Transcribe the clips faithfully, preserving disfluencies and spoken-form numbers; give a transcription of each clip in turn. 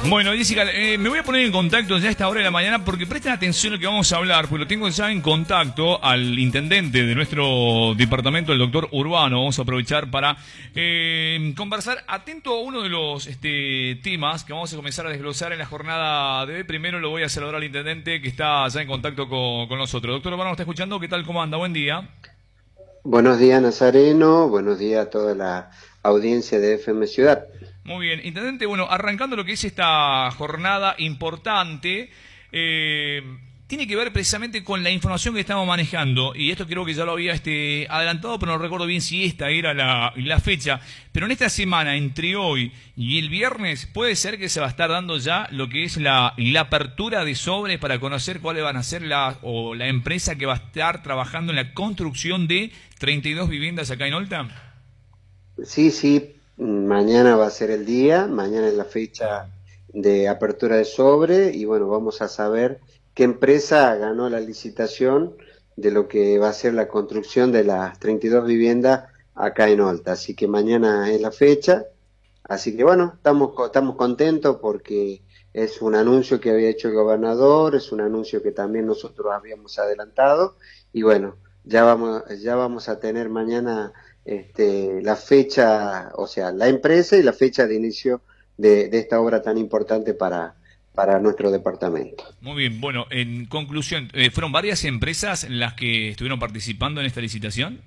Bueno, Jessica, eh, me voy a poner en contacto ya a esta hora de la mañana porque presten atención a lo que vamos a hablar, porque lo tengo ya en contacto al intendente de nuestro departamento, el doctor Urbano. Vamos a aprovechar para eh, conversar atento a uno de los este, temas que vamos a comenzar a desglosar en la jornada de hoy. Primero lo voy a saludar al intendente que está ya en contacto con, con nosotros. Doctor Urbano, ¿me está escuchando? ¿Qué tal? ¿Cómo anda? Buen día. Buenos días, Nazareno. Buenos días a toda la audiencia de F M Ciudad. Muy bien, intendente, bueno, arrancando lo que es esta jornada importante, eh, tiene que ver precisamente con la información que estamos manejando, y esto creo que ya lo había este, adelantado, pero no recuerdo bien si esta era la, la fecha, pero en esta semana, entre hoy y el viernes, puede ser que se va a estar dando ya lo que es la, la apertura de sobres para conocer cuáles van a ser la, o la empresa que va a estar trabajando en la construcción de treinta y dos viviendas acá en Olta. Sí, sí. Mañana va a ser el día, mañana es la fecha de apertura de sobre y bueno, vamos a saber qué empresa ganó la licitación de lo que va a ser la construcción de las treinta y dos viviendas acá en Olta. Así que mañana es la fecha, así que bueno, estamos, estamos contentos porque es un anuncio que había hecho el gobernador, es un anuncio que también nosotros habíamos adelantado y bueno, ya vamos, ya vamos a tener mañana Este, la fecha, o sea, la empresa y la fecha de inicio de, de esta obra tan importante para, para nuestro departamento. Muy bien, bueno, en conclusión, eh, ¿fueron varias empresas las que estuvieron participando en esta licitación?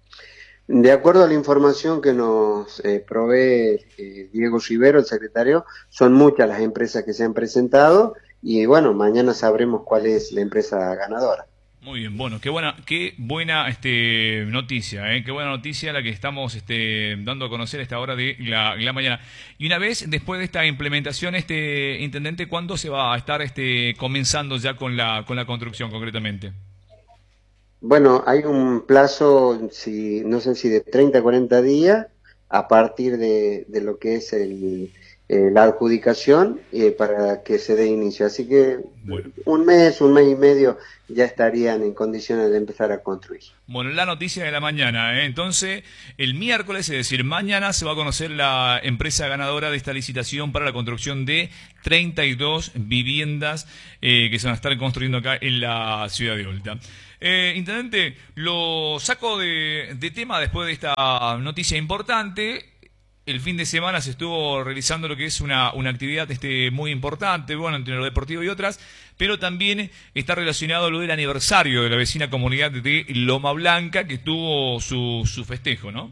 De acuerdo a la información que nos eh, provee eh, Diego Rivero, el secretario, son muchas las empresas que se han presentado y bueno, mañana sabremos cuál es la empresa ganadora. Muy bien, bueno, qué buena, qué buena este, noticia, ¿eh? Qué buena noticia la que estamos este, dando a conocer a esta hora de la, la mañana. Y una vez después de esta implementación, este intendente, ¿cuándo se va a estar este, comenzando ya con la, con la construcción concretamente? Bueno, hay un plazo, si, no sé si de treinta a cuarenta días, a partir de, de lo que es el, eh, la adjudicación eh, para que se dé inicio. Así que Bueno. un mes, un mes y medio ya estarían en condiciones de empezar a construir. Bueno, la noticia de la mañana, ¿eh? Entonces, el miércoles, es decir, mañana se va a conocer la empresa ganadora de esta licitación para la construcción de treinta y dos viviendas eh, que se van a estar construyendo acá en la ciudad de Olta. Eh, intendente, lo saco de, de tema después de esta noticia importante. El fin de semana se estuvo realizando lo que es una, una actividad este, muy importante, bueno, entre lo deportivo y otras, pero también está relacionado lo del aniversario de la vecina comunidad de Loma Blanca, que tuvo su, su festejo, ¿no?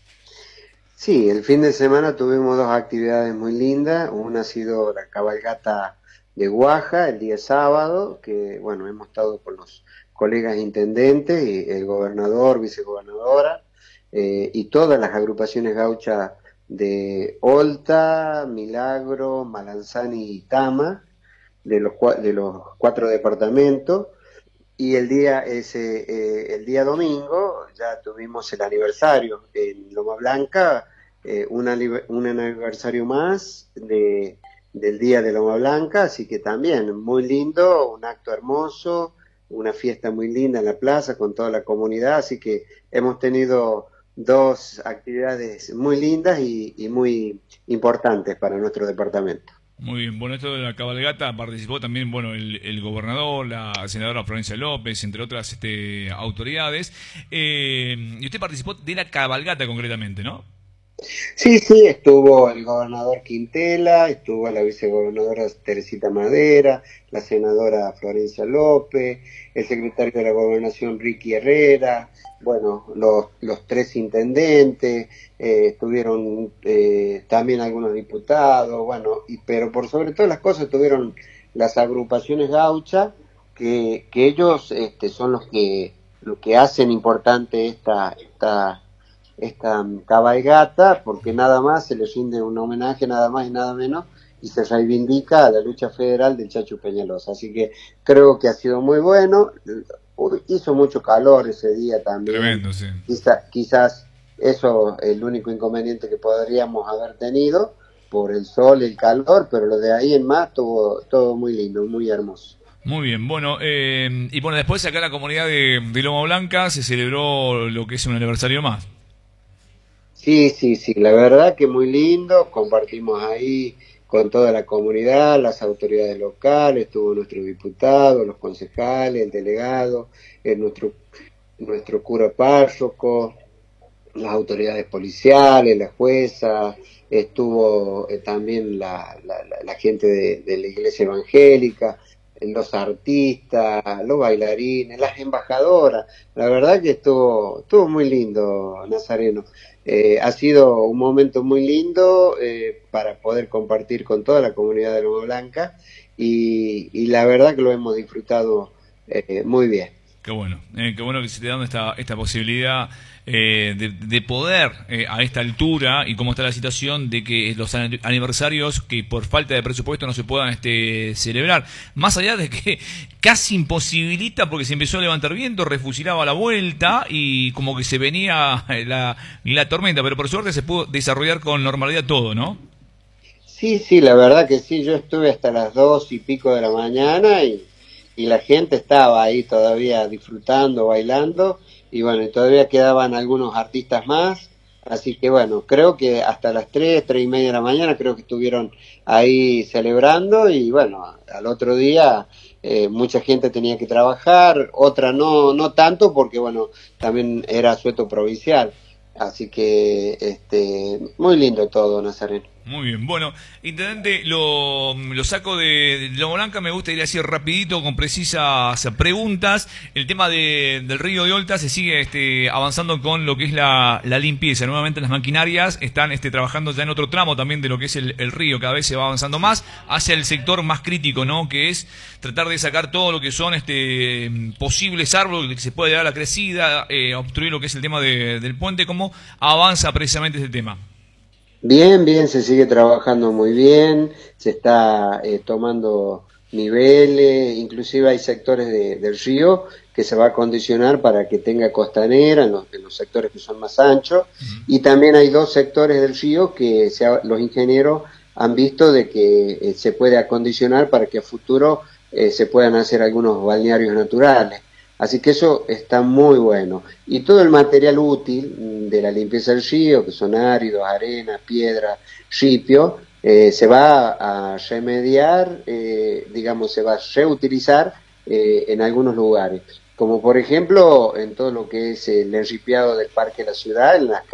Sí, el fin de semana tuvimos dos actividades muy lindas. Una ha sido la cabalgata de Guaja el día sábado, que bueno, hemos estado con los colegas intendentes, y el gobernador, vicegobernadora, eh, y todas las agrupaciones gauchas de Olta, Milagro, Malanzani y Tama, de los, de los cuatro departamentos. Y el día ese, eh, el día domingo ya tuvimos el aniversario en Loma Blanca, eh, un, un aniversario más de, del día de Loma Blanca, así que también muy lindo, un acto hermoso, una fiesta muy linda en la plaza con toda la comunidad, así que hemos tenido dos actividades muy lindas y, y muy importantes para nuestro departamento. Muy bien, bueno, esto de la cabalgata participó también, bueno, el, el gobernador, la senadora Florencia López, entre otras este, autoridades. Eh, y usted participó de la cabalgata concretamente, ¿no? Sí, sí, estuvo el gobernador Quintela, estuvo la vicegobernadora Teresita Madera, la senadora Florencia López, el secretario de la Gobernación Ricky Herrera, bueno, los, los tres intendentes, eh, estuvieron eh, también algunos diputados, bueno, y, pero por sobre todas las cosas estuvieron las agrupaciones gauchas, que, que ellos este, son los que, los que hacen importante esta... esta esta cabalgata, porque nada más se le rinde un homenaje, nada más y nada menos, y se reivindica a la lucha federal del Chacho Peñalosa. Así que creo que ha sido muy bueno. Hizo mucho calor ese día también. Tremendo, sí. Quizá, quizás eso es el único inconveniente que podríamos haber tenido por el sol y el calor, pero lo de ahí en más, todo, todo muy lindo, muy hermoso. Muy bien, bueno, eh, y bueno, después acá en la comunidad de, de Loma Blanca se celebró lo que es un aniversario más. Sí, sí, sí, la verdad que muy lindo, compartimos ahí con toda la comunidad, las autoridades locales, estuvo nuestro diputado, los concejales, el delegado, el, nuestro, nuestro cura párroco, las autoridades policiales, la jueza, estuvo eh, también la, la, la, la gente de, de la iglesia evangélica, los artistas, los bailarines, las embajadoras. La verdad que estuvo, estuvo muy lindo, Nazareno. Eh, ha sido un momento muy lindo eh, para poder compartir con toda la comunidad de Loma Blanca y, y la verdad que lo hemos disfrutado eh, muy bien. Qué bueno, eh, qué bueno que se te da esta, esta posibilidad eh, de, de poder eh, a esta altura y cómo está la situación de que los aniversarios que por falta de presupuesto no se puedan este, celebrar. Más allá de que casi imposibilita porque se empezó a levantar viento, refusilaba la vuelta y como que se venía la, la tormenta, pero por suerte se pudo desarrollar con normalidad todo, ¿no? Sí, sí, la verdad que sí, yo estuve hasta las dos y pico de la mañana y y la gente estaba ahí todavía disfrutando, bailando, y bueno, y todavía quedaban algunos artistas más, así que bueno, creo que hasta las tres, tres y media de la mañana creo que estuvieron ahí celebrando, y bueno, al otro día eh, mucha gente tenía que trabajar, otra no, no tanto, porque bueno, también era asueto provincial, así que este, muy lindo todo, Nazareno. Muy bien, bueno, intendente, lo, lo saco de Loma Blanca, me gusta ir así rapidito, con precisas preguntas. El tema de, del río de Olta se sigue este, avanzando con lo que es la, la limpieza. Nuevamente las maquinarias están este, trabajando ya en otro tramo también de lo que es el, el río, cada vez se va avanzando más hacia el sector más crítico, ¿no? Que es tratar de sacar todo lo que son este posibles árboles que se puede dar a la crecida, eh, obstruir lo que es el tema de, del puente. ¿Cómo avanza precisamente este tema? Bien, bien, se sigue trabajando muy bien, se está eh, tomando niveles, inclusive hay sectores de, del río que se va a condicionar para que tenga costanera en los, en los sectores que son más anchos, uh-huh. Y también hay dos sectores del río que se ha, los ingenieros han visto de que eh, se puede acondicionar para que a futuro eh, se puedan hacer algunos balnearios naturales. Así que eso está muy bueno. Y todo el material útil de la limpieza del río, que son áridos, arena, piedra, ripio, eh, se va a remediar, eh, digamos, se va a reutilizar eh, en algunos lugares. Como por ejemplo, en todo lo que es el enripiado del Parque de la Ciudad, en las